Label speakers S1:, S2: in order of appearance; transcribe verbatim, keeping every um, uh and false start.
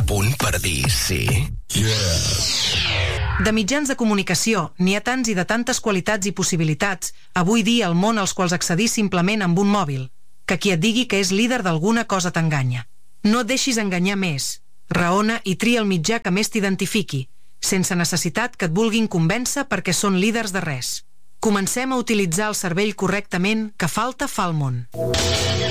S1: punt per dir sí?
S2: De mitjans de comunicació, n'hi ha tants i de tantes qualitats i possibilitats, avui dia al món als quals accedir simplement amb un mòbil, que qui et digui que és líder d'alguna cosa t'enganya. No et deixis enganyar més. Raona i tria el mitjà que més t'identifiqui, sense necessitat que et vulguin convèncer perquè són líders de res. Comencem a utilitzar el cervell correctament, que falta fa al món.